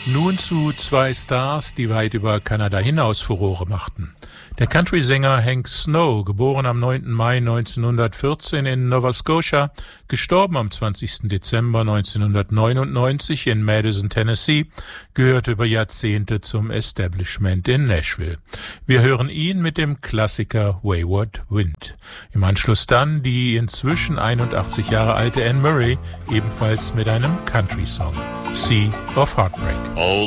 Nun zu zwei Stars, die weit über Kanada hinaus Furore machten. Der Country-Sänger Hank Snow, geboren am 9. Mai 1914 in Nova Scotia, gestorben am 20. Dezember 1999 in Madison, Tennessee, gehörte über Jahrzehnte zum Establishment in Nashville. Wir hören ihn mit dem Klassiker Wayward Wind. Im Anschluss dann die inzwischen 81 Jahre alte Anne Murray, ebenfalls mit einem Country-Song, Sea of Heartbreak. All